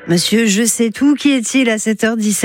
Monsieur Je sais tout, qui est-il à 7h17 ?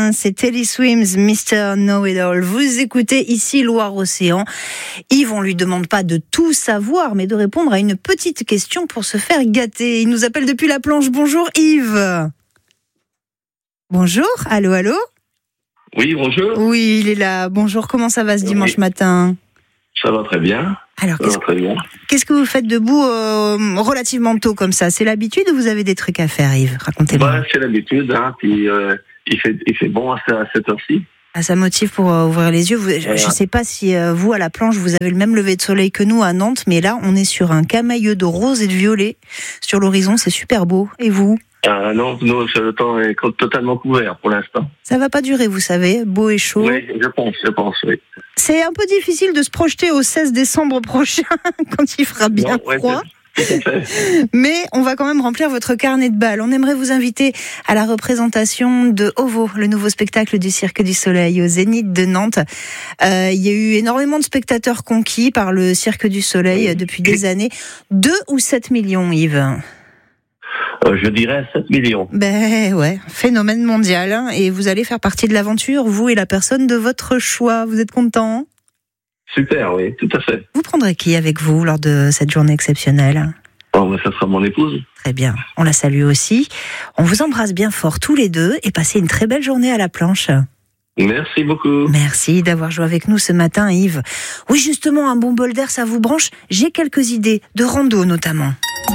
C'est Teddy Swims, Mr. Know-It-All. Vous écoutez ici Loire-Océan. Yves, on lui demande pas de tout savoir, mais de répondre à une petite question pour se faire gâter. Il nous appelle depuis la planche. Bonjour Yves. Bonjour, allô, allô ? Oui, bonjour. Oui, il est là. Bonjour, comment ça va ce dimanche matin ? Ça va très bien. Alors, qu'est-ce que vous faites debout relativement tôt comme ça ? C'est l'habitude ou vous avez des trucs à faire, Yves ? Racontez-moi. C'est l'habitude, puis il fait bon à cette heure-ci. Ah, ça motive pour ouvrir les yeux. Je ne sais pas si vous, à la planche, vous avez le même lever de soleil que nous à Nantes, mais là, on est sur un camailleux de rose et de violet sur l'horizon. C'est super beau. Et vous ? Non, nous, le temps est totalement couvert pour l'instant. Ça va pas durer, vous savez, beau et chaud. Oui, je pense, oui. C'est un peu difficile de se projeter au 16 décembre prochain, quand il fera bien froid. Mais on va quand même remplir votre carnet de balles. On aimerait vous inviter à la représentation de OVO, le nouveau spectacle du Cirque du Soleil au Zénith de Nantes. Il y a eu énormément de spectateurs conquis par le Cirque du Soleil depuis des années. 2 ou 7 millions, Yves ? Je dirais 7 millions. Ben ouais, phénomène mondial. Hein, et vous allez faire partie de l'aventure, vous et la personne de votre choix. Vous êtes content ? Super, oui, tout à fait. Vous prendrez qui avec vous lors de cette journée exceptionnelle ? Ça sera mon épouse. Très bien, on la salue aussi. On vous embrasse bien fort tous les deux et passez une très belle journée à la planche. Merci beaucoup. Merci d'avoir joué avec nous ce matin, Yves. Oui, justement, un bon bol d'air, ça vous branche ? J'ai quelques idées, de rando notamment.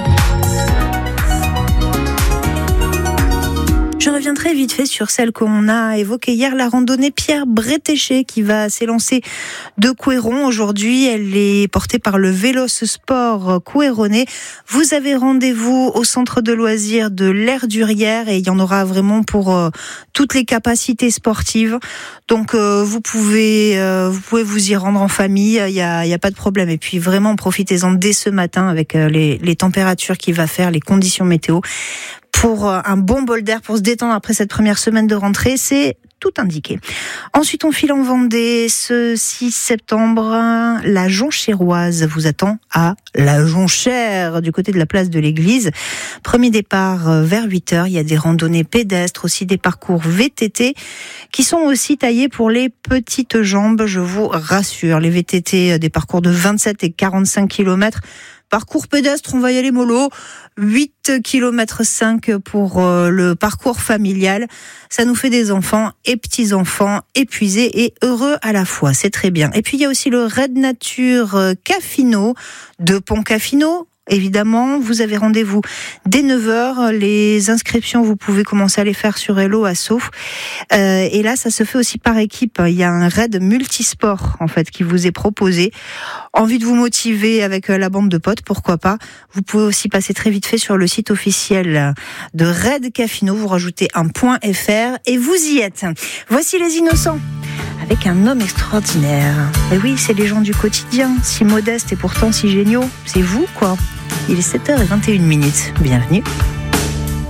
Je reviendrai vite fait sur celle qu'on a évoquée hier, la randonnée Pierre Bretéché qui va s'élancer de Couéron. Aujourd'hui, elle est portée par le Véloce Sport Couéronnais. Vous avez rendez-vous au centre de loisirs de l'Erdurière et il y en aura vraiment pour toutes les capacités sportives. Donc vous pouvez vous y rendre en famille, il y a pas de problème. Et puis vraiment profitez-en dès ce matin avec les températures qu'il va faire, les conditions météo. Pour un bon bol d'air, pour se détendre après cette première semaine de rentrée, c'est tout indiqué. Ensuite, on file en Vendée ce 6 septembre. La Jonchéroise vous attend à la Jonchère, du côté de la place de l'église. Premier départ vers 8h. Il y a des randonnées pédestres, aussi des parcours VTT qui sont aussi taillés pour les petites jambes, je vous rassure. Les VTT, des parcours de 27 et 45 km. Parcours pédestre, on va y aller mollo. 8,5 km pour le parcours familial. Ça nous fait des enfants et petits-enfants épuisés et heureux à la fois. C'est très bien. Et puis, il y a aussi le Raid Nature Cafino de Pont-Cafino. Évidemment, vous avez rendez-vous dès 9h. Les inscriptions, vous pouvez commencer à les faire sur Hello Asso. Et là, ça se fait aussi par équipe. Il y a un raid multisport, en fait, qui vous est proposé. Envie de vous motiver avec la bande de potes, pourquoi pas. Vous pouvez aussi passer très vite fait sur le site officiel de Raid Cafino. Vous rajoutez un .fr et vous y êtes. Voici les innocents. Avec un homme extraordinaire. Et oui, c'est les gens du quotidien, si modestes et pourtant si géniaux. C'est vous, quoi. Il est 7h21. Bienvenue.